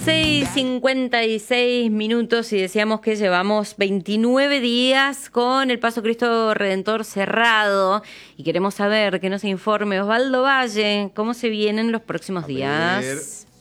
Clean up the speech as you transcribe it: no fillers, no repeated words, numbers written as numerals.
6:56 y decíamos que llevamos 29 días con el Paso Cristo Redentor cerrado y queremos saber que nos informe Osvaldo Valle cómo se vienen los próximos días.